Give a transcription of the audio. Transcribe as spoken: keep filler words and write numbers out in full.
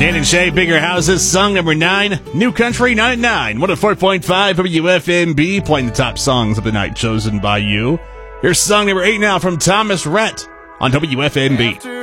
Dan and Shay, Bigger Houses, song number nine. New Country, nine at nine. one oh four point five W F M B, playing the top songs of the night chosen by you. Here's song number eight now from Thomas Rhett on W F M B.